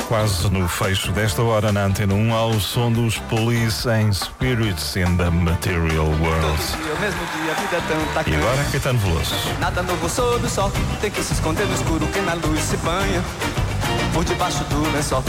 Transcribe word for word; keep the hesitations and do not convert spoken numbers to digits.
quase no fecho desta hora na Antena um, ao som dos Police em Spirits in the Material World. Dia, mesmo dia, a vida é tão tacante. E agora, Caetano Veloso. Nada novo sob o sol, tem que se esconder no escuro, quem na luz se banha por debaixo do lençol.